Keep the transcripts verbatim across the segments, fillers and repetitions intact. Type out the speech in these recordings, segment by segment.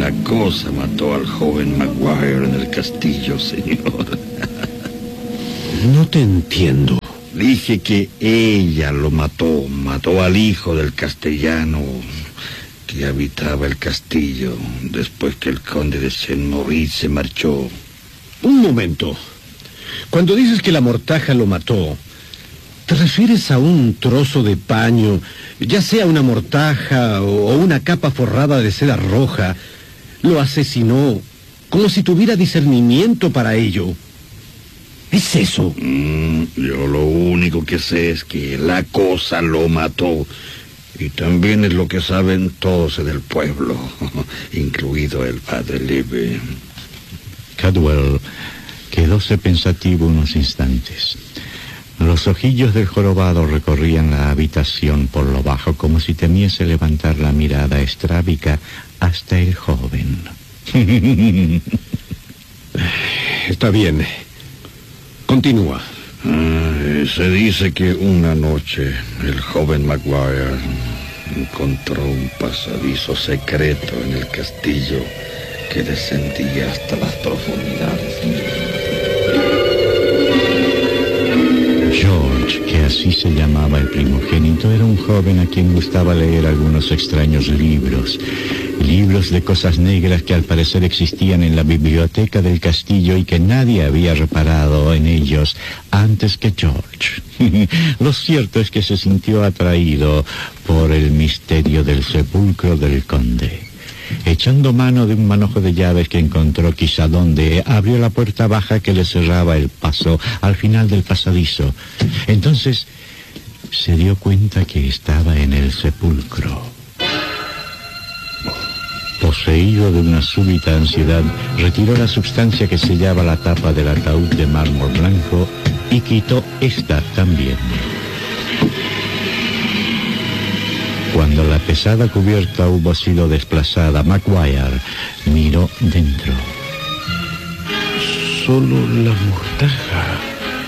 La cosa mató al joven Maguire en el castillo, señor. No te entiendo. Dije que ella lo mató. Mató al hijo del castellano que habitaba el castillo después que el conde de Saint-Maurice se marchó. Un momento. Cuando dices que la mortaja lo mató, ¿te refieres a un trozo de paño, ya sea una mortaja o una capa forrada de seda roja? Lo asesinó como si tuviera discernimiento para ello. ¿Es eso? Mm, yo lo único que sé es que la cosa lo mató. Y también es lo que saben todos en el pueblo, incluido el padre Libby. Cadwell quedóse pensativo unos instantes. Los ojillos del jorobado recorrían la habitación por lo bajo como si temiese levantar la mirada estrábica hasta el joven. Está bien. Continúa. Ah, se dice que una noche el joven Maguire encontró un pasadizo secreto en el castillo que descendía hasta las profundidades. George, que así se llamaba el primogénito, era un joven a quien gustaba leer algunos extraños libros. Libros de cosas negras que al parecer existían en la biblioteca del castillo y que nadie había reparado en ellos antes que George. Lo cierto es que se sintió atraído por el misterio del sepulcro del conde. Echando mano de un manojo de llaves que encontró quizá donde, abrió la puerta baja que le cerraba el paso al final del pasadizo. Entonces se dio cuenta que estaba en el sepulcro. Poseído de una súbita ansiedad, retiró la sustancia que sellaba la tapa del ataúd de mármol blanco y quitó esta también. Cuando la pesada cubierta hubo sido desplazada, Maguire miró dentro. Solo la mortaja.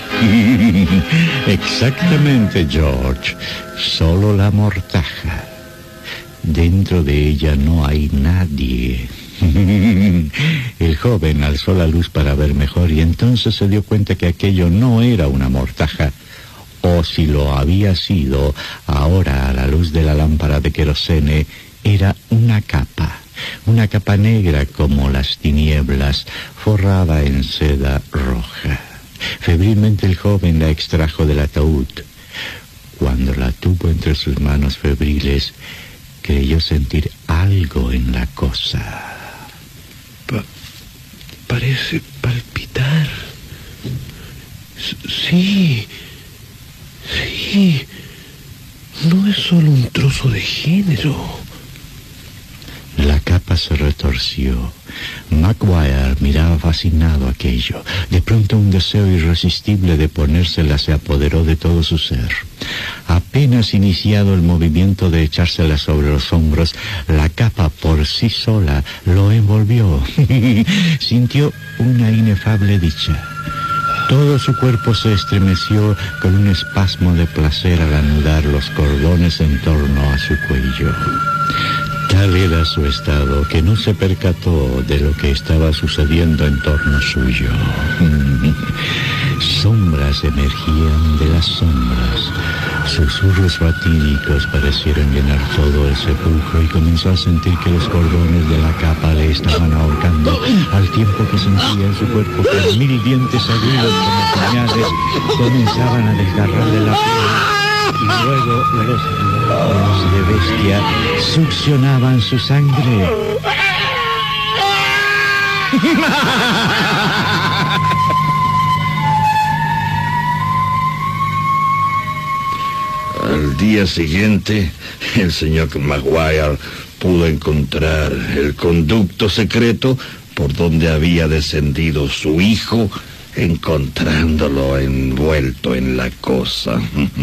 Exactamente, George. Solo la mortaja. Dentro de ella no hay nadie. El joven alzó la luz para ver mejor y entonces se dio cuenta que aquello no era una mortaja. O si lo había sido, ahora a la luz de la lámpara de querosene, era una capa. Una capa negra como las tinieblas, forrada en seda roja. Febrilmente el joven la extrajo del ataúd. Cuando la tuvo entre sus manos febriles, creyó sentir algo en la cosa. Pa- parece palpitar. S- sí, sí. No es solo un trozo de género. La capa se retorció. Maguire miraba fascinado aquello. De pronto un deseo irresistible de ponérsela se apoderó de todo su ser. Apenas iniciado el movimiento de echársela sobre los hombros, la capa por sí sola lo envolvió. Sintió una inefable dicha. Todo su cuerpo se estremeció con un espasmo de placer al anudar los cordones en torno a su cuello. Tal era su estado que no se percató de lo que estaba sucediendo en torno suyo. Sombras emergían de las sombras. Susurros fatídicos parecieron llenar todo el sepulcro y comenzó a sentir que los cordones de la capa le estaban ahorcando, al tiempo que sentía en su cuerpo que mil dientes agudos como puñales comenzaban a desgarrar de la piel, y luego los ojos de bestia succionaban su sangre. Al día siguiente, el señor Maguire pudo encontrar el conducto secreto por donde había descendido su hijo, encontrándolo envuelto en la cosa.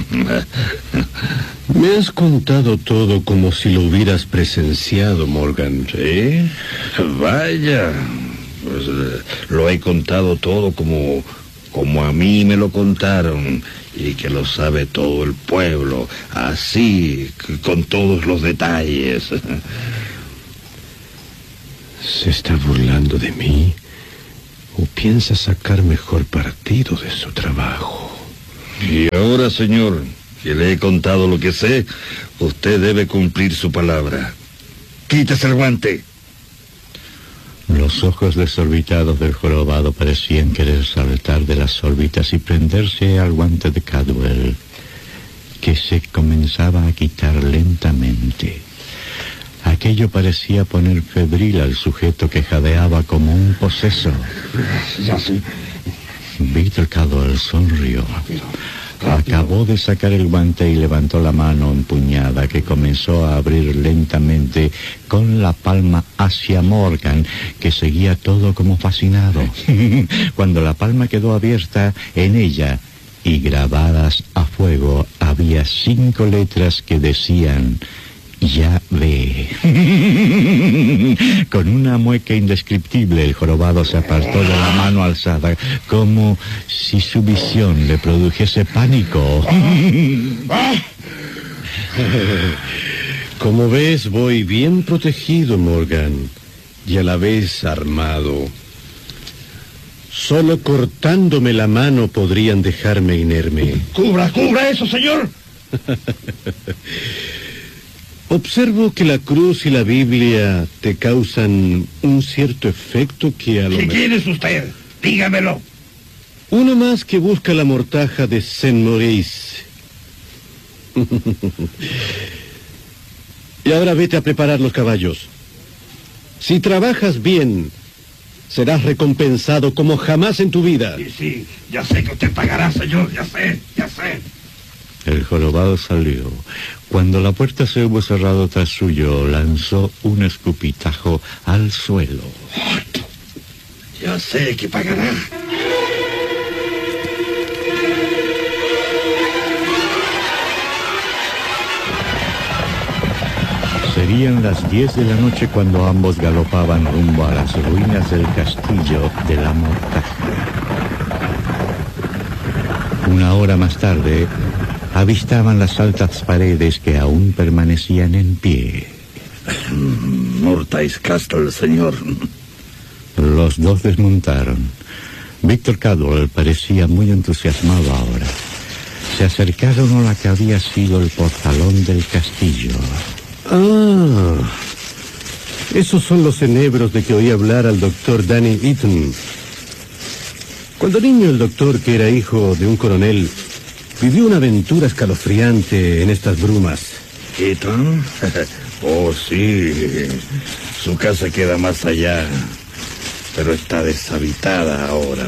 Me has contado todo como si lo hubieras presenciado, Morgan. ¿Sí? Vaya, pues eh, lo he contado todo como, como a mí me lo contaron, y que lo sabe todo el pueblo, así, con todos los detalles. ¿Se está burlando de mí? ¿O piensa sacar mejor partido de su trabajo? Y ahora, señor, que le he contado lo que sé, usted debe cumplir su palabra. Quítese el guante. Los ojos desorbitados del jorobado parecían querer saltar de las órbitas y prenderse al guante de Cadwell, que se comenzaba a quitar lentamente. Aquello parecía poner febril al sujeto que jadeaba como un poseso. Ya sí. Víctor Cadwell sonrió. Acabó de sacar el guante y levantó la mano empuñada, que comenzó a abrir lentamente con la palma hacia Morgan, que seguía todo como fascinado. Cuando la palma quedó abierta, en ella y grabadas a fuego había cinco letras que decían: ya ve. Con una mueca indescriptible, el jorobado se apartó de la mano alzada, como si su visión le produjese pánico. Como ves, voy bien protegido, Morgan, y a la vez armado. Solo cortándome la mano podrían dejarme inerme. ¡Cubra, cubra eso, señor! Observo que la cruz y la Biblia te causan un cierto efecto que a lo ¿Qué mejor... quién es usted? Dígamelo. Uno más que busca la mortaja de Saint-Maurice. Y ahora vete a preparar los caballos. Si trabajas bien, serás recompensado como jamás en tu vida. Sí, sí, ya sé que usted pagará, señor, ya sé, ya sé. El jorobado salió. Cuando la puerta se hubo cerrado tras suyo, lanzó un escupitajo al suelo. Ya sé que pagará. Serían las diez de la noche cuando ambos galopaban rumbo a las ruinas del castillo de la Mortaja. Una hora más tarde, avistaban las altas paredes que aún permanecían en pie. Mortais Castle, señor. Los dos desmontaron. Víctor Cadwell parecía muy entusiasmado ahora. Se acercaron a la que había sido el portalón del castillo. Ah, esos son los enebros de que oí hablar al doctor Danny Eaton. Cuando niño, el doctor, que era hijo de un coronel, vivió una aventura escalofriante en estas brumas. ¿Eaton? Oh, sí. Su casa queda más allá, pero está deshabitada ahora.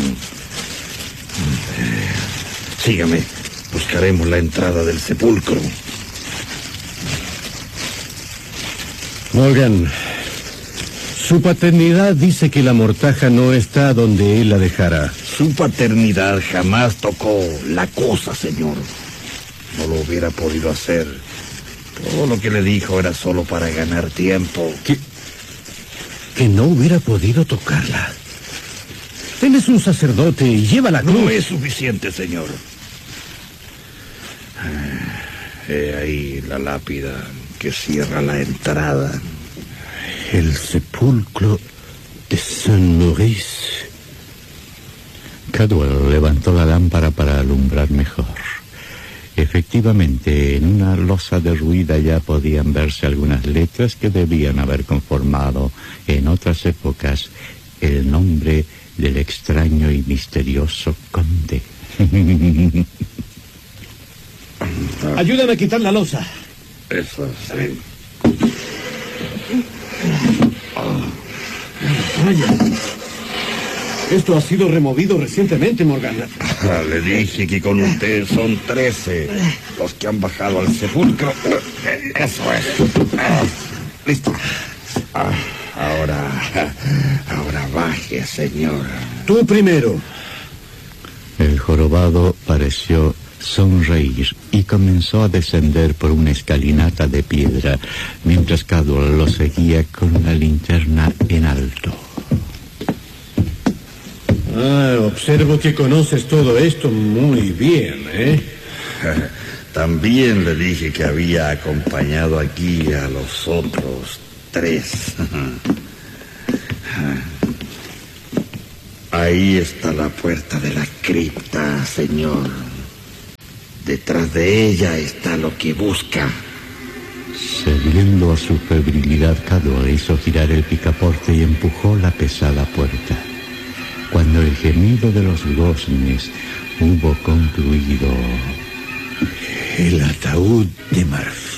Sígame. Buscaremos la entrada del sepulcro. Morgan, su paternidad dice que la mortaja no está donde él la dejara. Su paternidad jamás tocó la cosa, señor. No lo hubiera podido hacer. Todo lo que le dijo era solo para ganar tiempo. Que, que no hubiera podido tocarla. Él es un sacerdote y lleva la cruz. No es suficiente, señor. He ahí la lápida que cierra la entrada. El sepulcro de Saint-Maurice. Cadwell levantó la lámpara para alumbrar mejor. Efectivamente, en una losa derruida ya podían verse algunas letras que debían haber conformado en otras épocas el nombre del extraño y misterioso conde. Ayúdame a quitar la losa. Eso, sí. Esto ha sido removido recientemente, Morgan. Ah, le dije que con usted son trece los que han bajado al sepulcro. Eso es. Ah, listo. Ah, ahora, ahora baje, señor. Tú primero. El jorobado pareció sonreír y comenzó a descender por una escalinata de piedra, mientras Cadwell lo seguía con la linterna en alto. Ah, observo que conoces todo esto muy bien, ¿eh? También le dije que había acompañado aquí a los otros tres. Ahí está la puerta de la cripta, señor. Detrás de ella está lo que busca. Cediendo a su febrilidad, Cador hizo girar el picaporte y empujó la pesada puerta. Cuando el gemido de los goznes hubo concluido, el ataúd de marfil